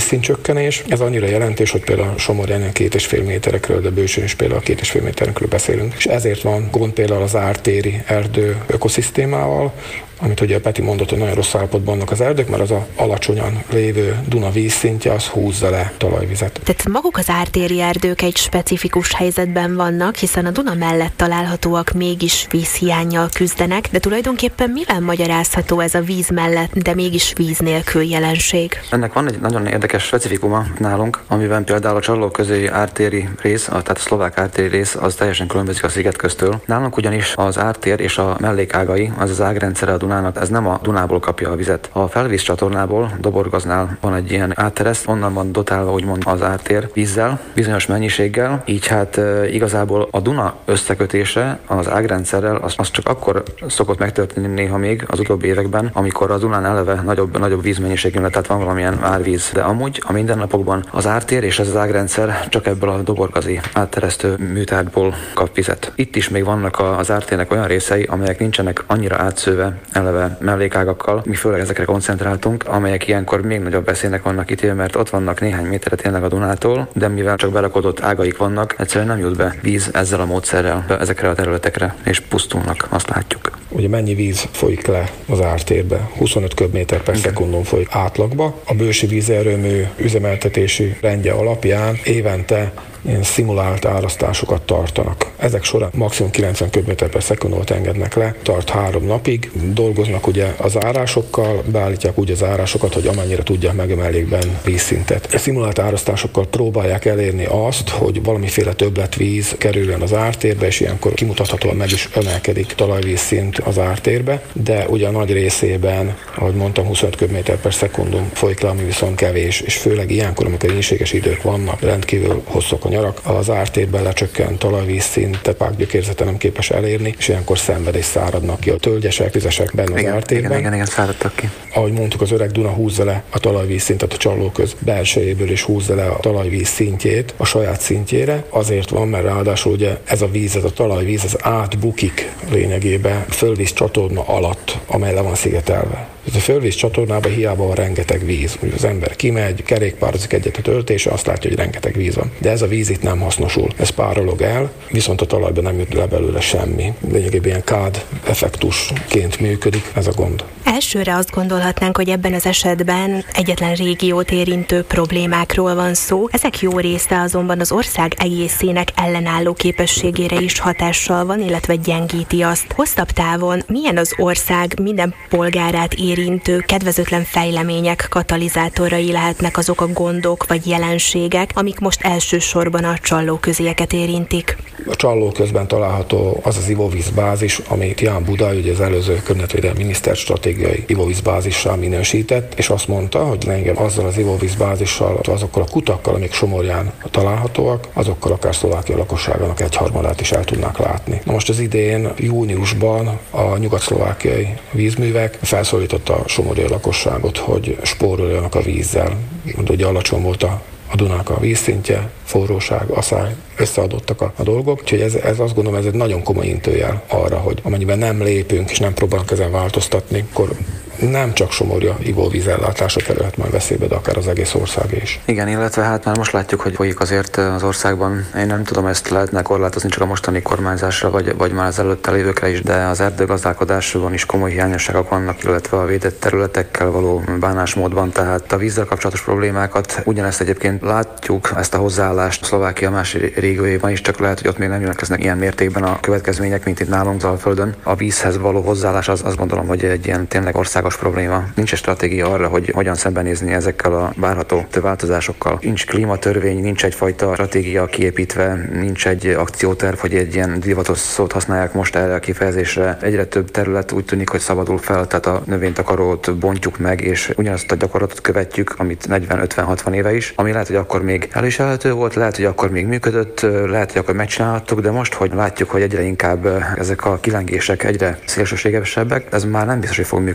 vízszintcsökkenés. Ez annyira jelentős, hogy például Somorján két és fél méterekről, de Bősön is például két és fél méterekről beszélünk. És ezért van gond például az ártéri erdő ökoszisztémával, amit ugye Peti mondott, hogy nagyon rossz állapotban vannak az erdők, mert az a alacsonyan lévő Duna vízszintje az húzza le talajvizet. Tehát maguk az ártéri erdők egy specifikus helyzetben vannak, hiszen a Duna mellett találhatóak mégis vízhiánnyal küzdenek, de tulajdonképpen mivel magyarázható ez a víz mellett, de mégis víz nélkül jelenség? Ennek van egy nagyon érdekes specifikuma nálunk, amiben például a Csallóközéi ártéri rész, tehát a szlovák ártéri rész, az teljesen különbözik a sziget köztől. Nálunk ugyanis az ártér és a mellékágai, az az ágrendszere a Dunának, ez nem a Dunából kapja a vizet. A felvíz csatornából, Doborgaznál van egy ilyen áttereszt, onnan van dotálva úgymond az ártér vízzel, bizonyos mennyiséggel, így hát e, igazából a Duna összekötése az ágrendszerrel az, az csak akkor szokott megtörténni néha még az utóbbi években, amikor a Dunán eleve nagyobb, nagyobb vízmennyiségű lett, tehát van valamilyen árvíz. De amúgy a mindennapokban az ártér és ez az ágrendszer csak ebből a doborgazi átteresztő műtárgyból kap vizet. Itt is még vannak az ártérnek olyan részei, amelyek nincsenek annyira átszőve eleve mellékágakkal, mi főleg ezekre koncentráltunk, amelyek ilyenkor még nagyobb veszélynek vannak ítélve, mert ott vannak néhány méterre tényleg a Dunától, de mivel csak berakodott ágaik vannak, egyszerűen nem jut be víz ezzel a módszerrel ezekre a területekre, és pusztulnak, azt látjuk. Ugye mennyi víz folyik le az ártérbe? huszonöt köbméter per szekundum folyik átlagba. A bősi vízerőmű üzemeltetési rendje alapján évente ilyen szimulált árasztásokat tartanak. Ezek során maximum kilencven köbméter per szekundumot engednek le, tart három napig, dolgoznak ugye az árásokkal, beállítják úgy az árásokat, hogy amennyire tudják megemeljékben vízszintet. A szimulált árasztásokkal próbálják elérni azt, hogy valamiféle többletvíz kerüljön az ártérbe, és ilyenkor kimutathatóan meg is emelkedik talajvízszint az ártérbe, de ugye a nagy részében, ahogy mondtam, huszonöt köbméter per szekundum folyik le, ami viszont kevés, és főleg ilyenkor, amikor ínséges idők vannak, rendkívül hosszak a nyarak, az ártérben lecsökkent talajvízszint, tepákgyökérzete nem képes elérni, és ilyenkor szenvedés száradnak ki a tölgyesek, vizesek benne az igen, ártérben. Igen, igen, igen, száradtak ki. Ahogy mondtuk, az öreg Duna húzza le a talajvízszintet a Csallóköz belsejéből, és húzza le a talajvíz szintjét a saját szintjére. Azért van, mert ráadásul ugye ez a víz, ez a talajvíz, ez átbukik lényegében földvíz csatorna alatt, amely le van szigetelve. Ez a földvíz csatornában hiába van rengeteg víz. Ugye az ember kimegy, kerékpározik egyet a töltése, azt látja, hogy rengeteg víz van. De ez a víz itt nem hasznosul. Ez párolog el, viszont a talajban nem jut le belőle semmi. Lényegében ilyen kád effektusként működik, ez a gond. Elsőre azt gondolhatnánk, hogy ebben az esetben egyetlen régiót érintő problémákról van szó. Ezek jó része azonban az ország egészének ellenálló képességére is hatással van, illetve gyengíti azt. Hosszabb távon milyen az ország minden polgárát érintő kedvezőtlen fejlemények katalizátorai lehetnek azok a gondok vagy jelenségek, amik most elsősorban a Csallóközéket érintik? A Csallóközben található az az ivóvízbázis, amit Ján Buday, ugye az előző környezetvédelmi miniszter stratégiai ivóvízbázissal minősített, és azt mondta, hogy engem azzal az ivóvízbázissal, azokkal a kutakkal, amik Somorján találhatóak, azokkal akár Szlovákia lakosságának egyharmadát is el tudnák látni. Na most az idén júniusban a nyugat-szlovákiai vízművek felszólította a somorjai lakosságot, hogy spóroljanak a vízzel. Ugye alacsony volt a a Dunának a vízszintje, forróság, asszály, összeadottak a, a dolgok. Úgyhogy ez, ez azt gondolom, ez egy nagyon komoly intőjel arra, hogy amennyiben nem lépünk és nem próbálunk ezen változtatni, akkor nem csak Somorja ivóvízellátása kerülhet majd veszélybe, de akár az egész ország is. Igen, illetve hát már most látjuk, hogy folyik azért az országban. Én nem tudom, ezt lehetne korlátozni csak a mostani kormányzásra, vagy, vagy már az előtte lévőkre is, de az erdőgazdálkodásban is komoly hiányosságok vannak, illetve a védett területekkel való bánásmódban, tehát a vízzel kapcsolatos problémákat. Ugyanezt egyébként látjuk, ezt a hozzáállást a Szlovákia más régióiban is, csak lehet, hogy ott még nem jelentkeznek ilyen mértékben a következmények, mint itt nálunk Zalföldön. A vízhez való hozzáállás az azt gondolom, hogy egy ilyen tényleg országos probléma. Nincs egy stratégia arra, hogy hogyan szembenézni ezekkel a várható változásokkal. Nincs klímatörvény, nincs egyfajta stratégia kiépítve, nincs egy akcióterv, hogy egy ilyen divatos szót használják most erre a kifejezésre. Egyre több terület úgy tűnik, hogy szabadul fel, tehát a növénytakarót bontjuk meg, és ugyanazt a gyakorlatot követjük, amit negyven ötven hatvan éve is, ami lehet, hogy akkor még elviselhető volt, lehet, hogy akkor még működött, lehet, hogy akkor megcsinálhattuk, de most, hogy látjuk, hogy egyre inkább ezek a kilengések egyre szélsőségesebbek, ez már nem biztos, hogy fog működni, sőt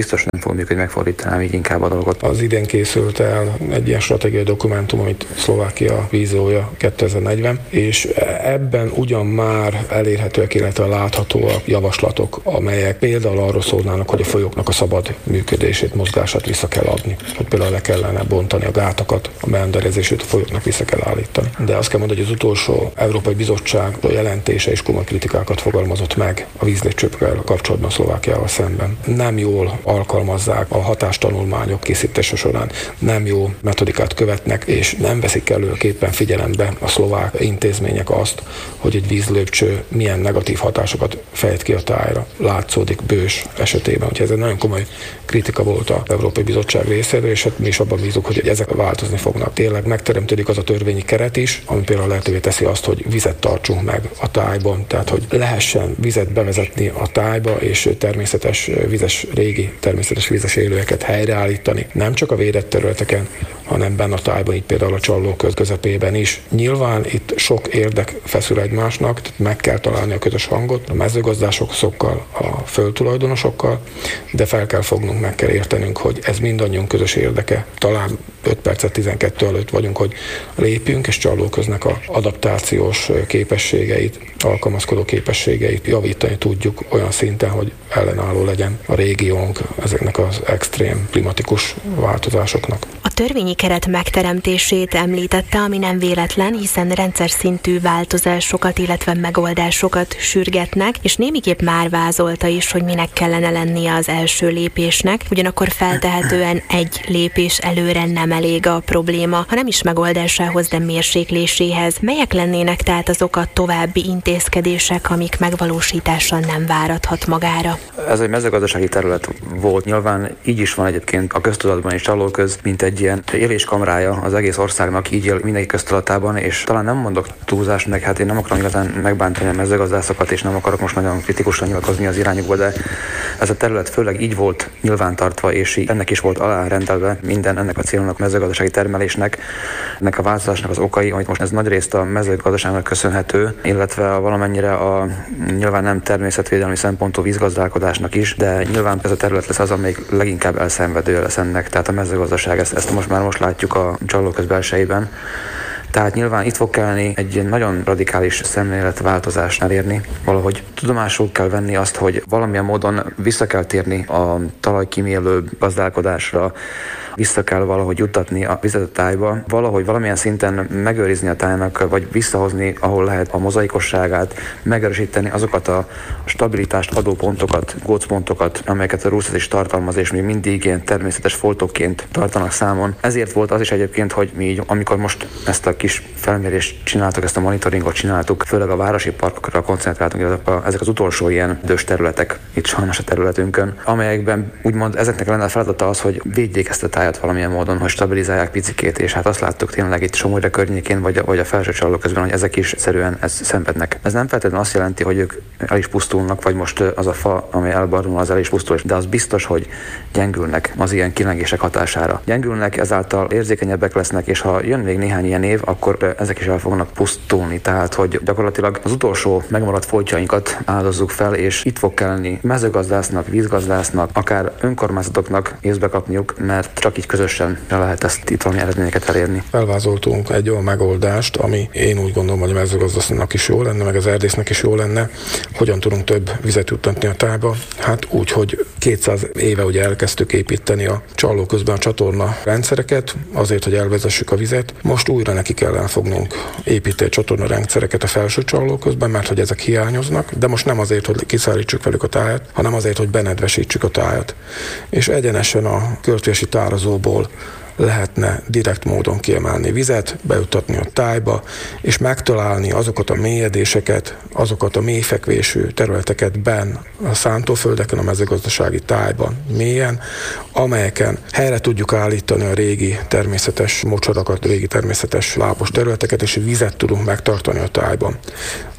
biztos nem fog működni, megfordítanám így inkább a dolgot. Az idén készült el egy ilyen stratégiai dokumentum, amit Szlovákia víziója kétezer-negyven, és ebben ugyan már elérhetőek, illetve láthatóak javaslatok, amelyek például arról szólnának, hogy a folyóknak a szabad működését, mozgását vissza kell adni. Hogy például le kellene bontani a gátakat, a meanderezését a folyóknak vissza kell állítani. De azt kell mondani, hogy az utolsó Európai Bizottság jelentése és komoly kritikákat fogalmazott meg a vízlépcsőkkel kapcsolatban Szlovákiával szemben. Nem jól alkalmazzák a hatástanulmányok készítése során, nem jó metodikát követnek, és nem veszik előképpen figyelembe a szlovák intézmények azt, hogy egy vízlépcső milyen negatív hatásokat fejt ki a tájra. Látszódik Bős esetében, úgyhogy ez egy nagyon komoly kritika volt az Európai Bizottság részéről, és hát mi is abban bízunk, hogy ezek változni fognak. Tényleg megteremtődik az a törvényi keret is, ami például lehetővé teszi azt, hogy vizet tartsunk meg a tájban, tehát hogy lehessen vizet bevezetni a tájba, és természetes vizes, régi természetes vizes élőeket helyreállítani. Nem csak a védett területeken, hanem benne a tájban, így például a Csallóköz közepében is. Nyilván itt sok érdek feszül egymásnak, tehát meg kell találni a közös hangot a mezőgazdászokkal, a földtulajdonosokkal, de fel kell fognunk, meg kell értenünk, hogy ez mindannyiunk közös érdeke. Talán öt percet tizenkettő előtt vagyunk, hogy lépjünk, és Csallóköznek a adaptációs képességeit, alkalmazkodó képességeit javítani tudjuk olyan szinten, hogy ellenálló legyen a régiónk ezeknek az extrém klimatikus változásoknak. A törvényi keret megteremtését említette, ami nem véletlen, hiszen rendszer szintű változásokat, illetve megoldásokat sürgetnek, és némiképp már vázolta is, hogy minek kellene lennie az első lépésnek, ugyanakkor feltehetően egy lépés előre nem elég a probléma, ha nem is megoldásához, de mérsékléséhez. Melyek lennének tehát azok a további intézkedések, amik megvalósítással nem várathat magára? Ez egy mezőgazdasági terület volt, nyilván így is van egyébként a köztudatban is Csallóköz, mint egy ilyen éléskamrája az egész országnak, így él mindenki köztudatában, és talán nem mondok túlzást, meg hát én nem akarom igazán megbántani a mezőgazdászokat, és nem akarok most nagyon kritikusan nyilatkozni az irányukba, de ez a terület főleg így volt nyilvántartva, és így ennek is volt alárendelve minden ennek a célnak, a mezőgazdasági termelésnek, ennek a változásnak az okai, amit most ez nagyrészt a mezőgazdaságnak köszönhető, illetve a valamennyire a nyilván nem természetvédelmi szempontú vízgazdálkodásnak is, de nyilván ez a terület lesz az, amelyik leginkább elszenvedő lesz ennek, tehát a mezőgazdaság, ezt, ezt most már most látjuk a Csallóköz belsejében. Tehát nyilván itt fog kelleni egy nagyon radikális szemléletváltozást elérni. Valahogy tudomásul kell venni azt, hogy valamilyen módon vissza kell térni a talajkímélő gazdálkodásra, vissza kell valahogy juttatni a vizet a tájba, valahogy valamilyen szinten megőrizni a tájnak, vagy visszahozni, ahol lehet a mozaikosságát, megerősíteni azokat a stabilitást adó pontokat, gócpontokat, amelyeket a rúszat is tartalmaz, és még mindig ilyen természetes foltokként tartanak számon. Ezért volt az is egyébként, hogy mi így, amikor most ezt a kis felmérést csináltuk, ezt a monitoringot csináltuk, főleg a városi parkokra koncentráltunk, illetve ezek az utolsó ilyen dős területek itt sajnos a területünkön, amelyekben úgymond ezeknek lenne a feladata az, hogy védjék ezt a tájat valamilyen módon, hogy stabilizálják picikét, és hát azt láttuk tényleg itt Somogyra környékén, vagy, vagy a felső Csallóközben, hogy ezek is egyszerűen ezt szenvednek. Ez nem feltétlenül azt jelenti, hogy ők el is pusztulnak, vagy most az a fa, ami elbarul, az el is pusztul, de az biztos, hogy gyengülnek az ilyen kilengések hatására. Gyengülnek, ezáltal érzékenyebbek lesznek, és ha jön még néhány ilyen év, akkor ezek is el fognak pusztulni. Tehát, hogy gyakorlatilag az utolsó megmaradt foltjainkat áldozzuk fel, és itt fog kelleni mezőgazdásznak, vízgazdásznak, akár önkormányzatoknak észbe kapniuk, mert csak így közösen lehet ezt itt valami eredményeket elérni. Felvázoltunk egy olyan megoldást, ami én úgy gondolom, hogy a mezőgazdásznak is jó lenne, meg az erdésznek is jó lenne. Hogyan tudunk több vizet juttatni a tájba? Hát úgy, hogy kétszáz éve ugye elkezdtük építeni a Csallóközben a csatorna rendszereket, azért, hogy elvezessük a vizet. Most újra neki kellene fognunk építeni a csatorna rendszereket a felső Csallóközben, mert hogy ezek hiányoznak, de most nem azért, hogy kiszállítsuk velük a tájat, hanem azért, hogy benedvesítsük a tájat. És egyenesen a körtvési tározóból lehetne direkt módon kiemelni vizet, bejuttatni a tájba, és megtalálni azokat a mélyedéseket, azokat a mélyfekvésű területeket benn a szántóföldeken, a mezőgazdasági tájban mélyen, amelyeken helyre tudjuk állítani a régi természetes mocsarakat, régi természetes lápos területeket, és vizet tudunk megtartani a tájban.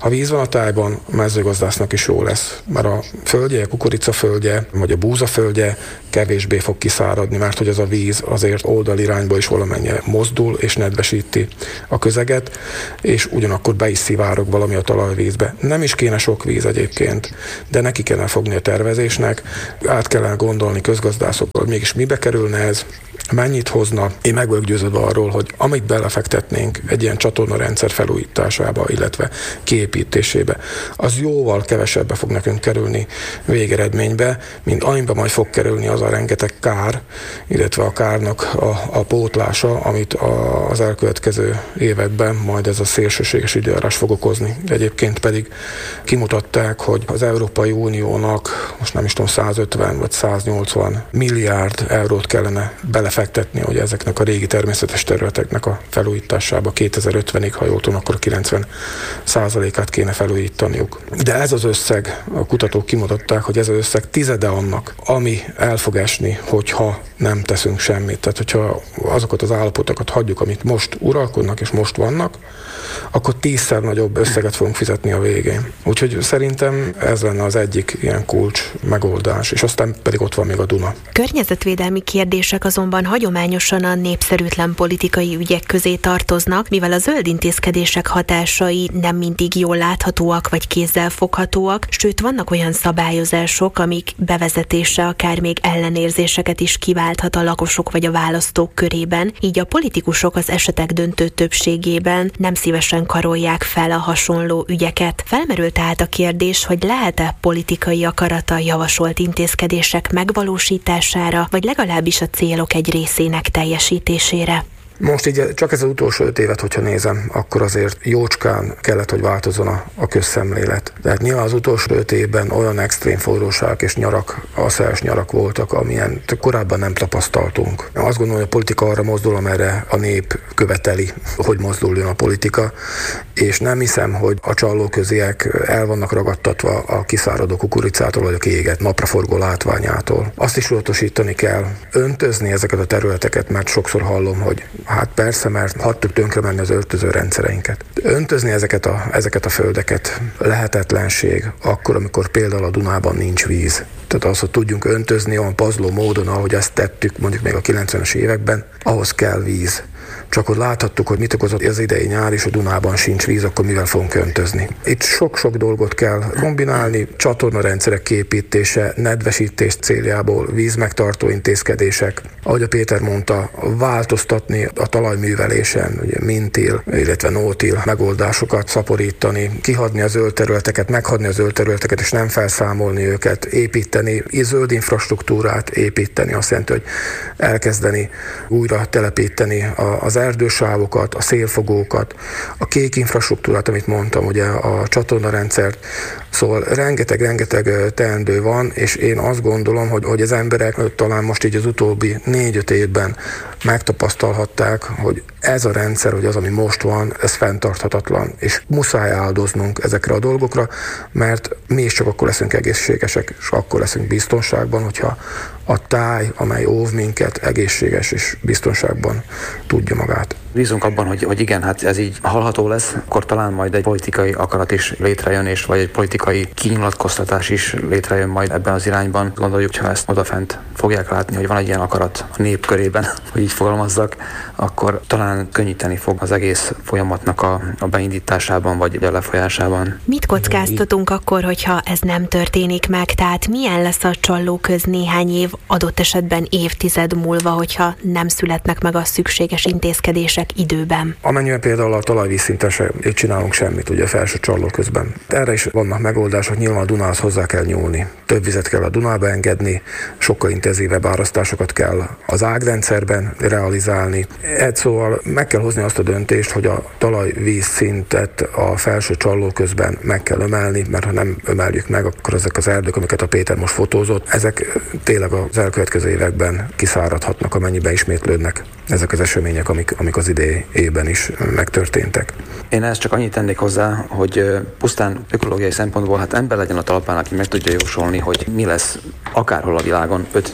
Ha víz van a tájban, a mezőgazdásznak is jó lesz, mert a földje, a kukoricaföldje, vagy a búzaföldje kevésbé fog kiszáradni, mert hogy az a víz azért oldalirányba is valamennyire mozdul és nedvesíti a közeget, és ugyanakkor be is szivárog valami a talajvízbe. Nem is kéne sok víz egyébként, de neki kellene fogni a tervezésnek, át kellene gondolni közgazdászokkal, hogy mégis mibe kerülne ez, mennyit hozna. Én meg vagyok győződve arról, hogy amit belefektetnénk egy ilyen csatornarendszer felújításába, illetve kiépítésébe, az jóval kevesebbe fog nekünk kerülni végeredménybe, mint amiben majd fog kerülni az a rengeteg kár, illetve a kárnak a, a pótlása, amit a, az elkövetkező években majd ez a szélsőséges időjárás fog okozni. Egyébként pedig kimutatták, hogy az Európai Uniónak most nem is tudom százötven vagy száznyolcvan milliárd eurót kellene belefektetni, hogy ezeknek a régi természetes területeknek a felújításába kétezer-ötvenig, ha jól tudom, akkor kilencven százalékát kéne felújítaniuk. De ez az összeg, a kutatók kimutatták, hogy ez az összeg tizede annak, ami el fog esni, hogyha nem teszünk semmit. Tehát, hogyha azokat az állapotokat hagyjuk, amit most uralkodnak és most vannak, akkor tízszer nagyobb összeget fogunk fizetni a végén. Úgyhogy szerintem ez lenne az egyik ilyen kulcs megoldás, és aztán pedig ott van még a Duna. Környezetvédelmi kérdések azonban hagyományosan a népszerűtlen politikai ügyek közé tartoznak, mivel a zöld intézkedések hatásai nem mindig jól láthatóak vagy kézzelfoghatóak, sőt vannak olyan szabályozások, amik bevezetése akár még ellenérzéseket is kiválthat a lakosok vagy a választók körében, így a politikusok az esetek döntő többségében nem szívesen karolják fel a hasonló ügyeket. Felmerült tehát a kérdés, hogy lehet-e politikai akarata javasolt intézkedések megvalósítására, vagy legalábbis a célok egy részének teljesítésére. Most így csak ez az utolsó öt évet, hogyha nézem, akkor azért jócskán kellett, hogy változzon a, a közszemlélet. Tehát nyilván az utolsó öt évben olyan extrém forróság és nyarak, asszályos nyarak voltak, amilyen korábban nem tapasztaltunk. Azt gondolom, hogy a politika arra mozdul, amerre a nép követeli, hogy mozduljon a politika, és nem hiszem, hogy a csallóköziek el vannak ragadtatva a kiszáradó kukoricától, vagy a kiégett napraforgó látványától. Azt is tudatosítani kell, öntözni ezeket a területeket, mert sokszor hallom, hogy hát persze, mert hagytuk tönkre menni az öltöző rendszereinket. Öntözni ezeket a, ezeket a földeket lehetetlenség akkor, amikor például a Dunában nincs víz. Tehát az, hogy tudjunk öntözni olyan pazló módon, ahogy ezt tettük mondjuk még a kilencvenes években, ahhoz kell víz. Csak hogy láthattuk, hogy mit okozott az idei nyár, és a Dunában sincs víz, akkor mivel fogunk öntözni. Itt sok-sok dolgot kell kombinálni, csatornarendszerek kiépítése, nedvesítés céljából, vízmegtartó intézkedések. Ahogy a Péter mondta, változtatni a talajművelésen, ugye mintil, illetve nótil megoldásokat szaporítani, kihagyni a zöld területeket, meghagyni a zöld területeket, és nem felszámolni őket, építeni, zöld infrastruktúrát építeni, azt jelenti, hogy elkezdeni újra telepíteni az erdősávokat, a szélfogókat, a kék infrastruktúrát, amit mondtam, ugye a csatornarendszert, szóval rengeteg-rengeteg teendő van, és én azt gondolom, hogy, hogy az emberek talán most így az utóbbi négy-öt évben megtapasztalhatták, hogy ez a rendszer, hogy az, ami most van, ez fenntarthatatlan, és muszáj áldoznunk ezekre a dolgokra, mert mi is csak akkor leszünk egészségesek, és akkor leszünk biztonságban, hogyha a táj, amely óv minket, egészséges és biztonságban tudja magát. Bízunk abban, hogy, hogy igen, hát ez így hallható lesz, akkor talán majd egy politikai akarat is létrejön, és vagy egy politikai kinyilatkoztatás is létrejön majd ebben az irányban. Gondoljuk, ha ezt odafent fogják látni, hogy van egy ilyen akarat a nép körében, hogy így fogalmazzak, akkor talán könnyíteni fog az egész folyamatnak a, a beindításában, vagy a lefolyásában. Mit kockáztatunk akkor, hogyha ez nem történik meg? Tehát milyen lesz a csallóköz néhány év, adott esetben évtized múlva, hogyha nem születnek meg a szükséges intézkedések időben? Amennyiben például a talajvízszinten sem csinálunk semmit, ugye a felső csallóközben. Erre is vannak megoldások, nyilván a Dunához hozzá kell nyúlni. Több vizet kell a Dunába engedni, sokkal intenzívebb árasztásokat kell az ágrendszerben realizálni. Egy szóval meg kell hozni azt a döntést, hogy a talajvízszintet a felső csallóközben meg kell emelni, mert ha nem emeljük meg, akkor ezek az erdők, amiket a Péter most fotózott, ezek tényleg az elkövetkező években kiszáradhatnak, amennyiben ismétlődnek ezek az események, amik, amik az idei évben is megtörténtek. Én ezt csak annyit tennék hozzá, hogy pusztán ökológiai szempontból hát ember legyen a talpán, aki meg tudja jósolni, hogy mi lesz akárhol a világon öt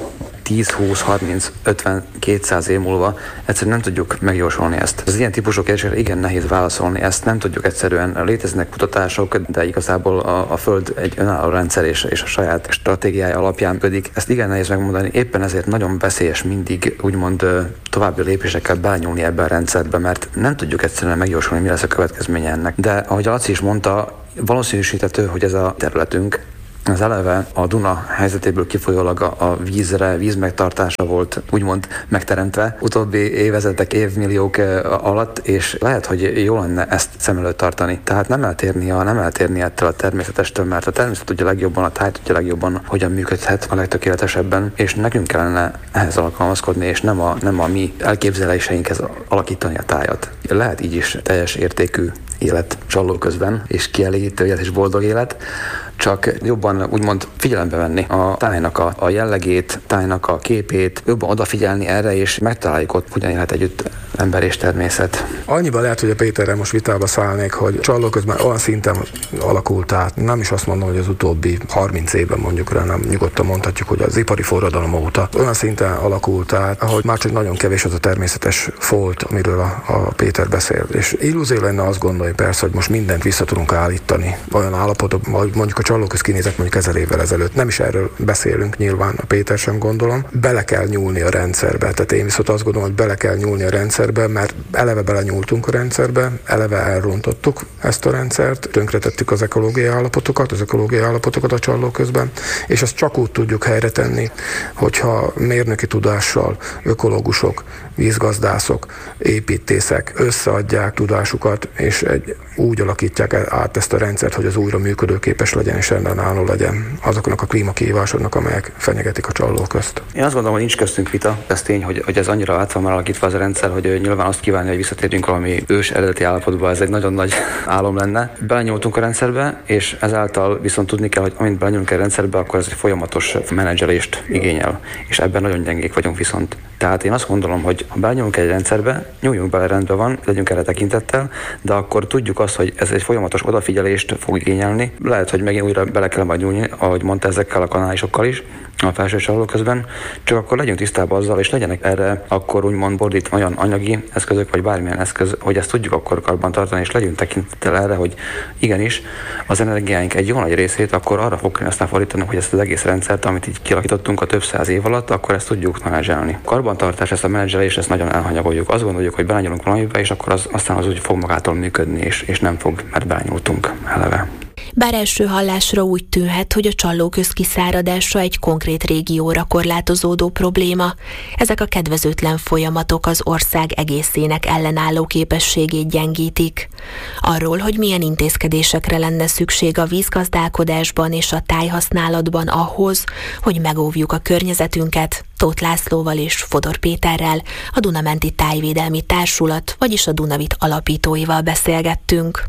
tíz, húsz, harminc, ötven, kétszáz év múlva egyszerűen nem tudjuk megjósolni ezt. Az ilyen típusú kérdésre igen nehéz válaszolni, ezt nem tudjuk egyszerűen. Léteznek kutatások, de igazából a, a Föld egy önálló rendszer és, és a saját stratégiája alapján működik. Ezt igen nehéz megmondani, éppen ezért nagyon veszélyes mindig úgymond további lépésekkel bányulni ebbe a rendszerbe, mert nem tudjuk egyszerűen megjósolni, mi lesz a következménye ennek. De ahogy a Laci is mondta, valószínűsítető, hogy ez a területünk az eleve a Duna helyzetéből kifolyólag a, a vízre, vízmegtartása volt úgymond megteremtve utóbbi évezetek, évmilliók alatt, és lehet, hogy jó lenne ezt szem előtt tartani. Tehát nem eltérni, a, nem eltérni ettől a természetestől, mert a természet tudja legjobban, a táj tudja legjobban, hogyan működhet a legtökéletesebben, és nekünk kellene ehhez alkalmazkodni, és nem a, nem a mi elképzeléseinkhez alakítani a tájat. Lehet így is teljes értékű élet Csalló közben, és kielégítő élet és boldog élet, csak jobban úgymond figyelembe venni a tájnak a, a jellegét, tájnak a képét, jobban odafigyelni erre, és megtaláljuk ott, hogyan élhet együtt ember és természet. Annyiban lehet, hogy a Péterrel most vitába szállnék, hogy Csalló közben olyan szinten alakult át, nem is azt mondom, hogy az utóbbi harminc évben mondjuk rá, nem nyugodtan mondhatjuk, hogy az ipari forradalom óta olyan szinten alakult át, ahogy már csak nagyon kevés az a természetes folt, amiről a, a Péter beszél. És illúzió lenne azt gondolni persze, hogy most mindent vissza tudunk állítani olyan állapotok, vagy mondjuk a Csallóköz kinézek mondjuk ezer évvel ezelőtt. Nem is erről beszélünk, nyilván a Péter sem gondolom. Bele kell nyúlni a rendszerbe. Tehát én viszont azt gondolom, hogy bele kell nyúlni a rendszerbe, mert eleve belenyúltunk a rendszerbe, eleve elrontottuk ezt a rendszert, tönkretettük az ökológiai állapotokat, az ökológiai állapotokat a Csallóközben, és ezt csak úgy tudjuk helyre tenni, hogyha mérnöki tudással, ökológusok, vízgazdászok, építészek összeadják tudásukat, és egy, úgy alakítják át ezt a rendszert, hogy az újra működőképes legyen és ellenálló legyen azoknak a klímakihívásoknak, amelyek fenyegetik a Csallóközt. Én azt gondolom, hogy nincs köztünk vita. Ez tény, hogy, hogy ez annyira át van már alakítva az a rendszer, hogy nyilván azt kívánni, hogy visszatérjünk valami ős eredeti állapotba, ez egy nagyon nagy álom lenne. Belenyúltunk a rendszerbe, és ezáltal viszont tudni kell, hogy amint belenyúlunk a rendszerbe, akkor ez egy folyamatos menedzselést igényel, és ebben nagyon gyengék vagyunk viszont. Tehát én azt gondolom, hogy ha belenyúlunk egy rendszerbe, nyúljunk bele, rendben van, legyünk erre tekintettel, de akkor tudjuk azt, hogy ez egy folyamatos odafigyelést fog igényelni. Lehet, hogy megint újra bele kell majd nyúlni, ahogy mondta, ezekkel a kanálisokkal is, a felső Csallóközben, csak akkor legyünk tisztában azzal, és legyenek erre akkor úgymond bordít olyan anyagi eszközök, vagy bármilyen eszköz, hogy ezt tudjuk akkor karban tartani, és legyünk tekintettel erre, hogy igenis az energiáink egy jó nagy részét akkor arra fog aztán fordítani, hogy ezt az egész rendszert, amit így kialakítottunk a több száz év alatt, akkor ezt tudjuk menedzselni. Karbantartás, ezt a menedzselést, ezt nagyon elhanyagoljuk. Azt gondoljuk, hogy belányulunk valamibe, és akkor az, aztán az úgy fog magától működni, és, és nem fog, mert belányultunk eleve. Bár első hallásra úgy tűnhet, hogy a Csallóköz kiszáradása egy konkrét régióra korlátozódó probléma, ezek a kedvezőtlen folyamatok az ország egészének ellenálló képességét gyengítik. Arról, hogy milyen intézkedésekre lenne szükség a vízgazdálkodásban és a tájhasználatban ahhoz, hogy megóvjuk a környezetünket, Tóth Lászlóval és Fodor Péterrel, a Duna-menti Tájvédelmi Társulat, vagyis a Dunavit alapítóival beszélgettünk.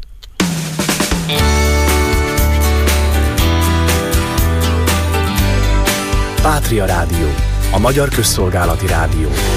Pátria Rádió, a magyar közszolgálati rádió.